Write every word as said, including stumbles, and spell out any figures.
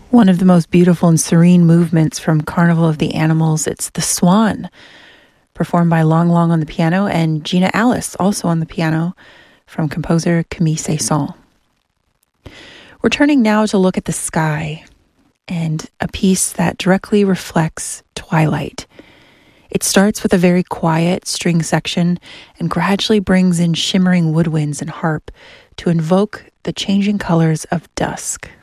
One of the most beautiful and serene movements from Carnival of the Animals, it's The Swan, performed by Long Long on the piano and Gina Alice, also on the piano, from composer Camille Saint-Saëns. We're turning now to look at the sky and a piece that directly reflects twilight. It starts with a very quiet string section and gradually brings in shimmering woodwinds and harp to invoke the changing colors of dusk.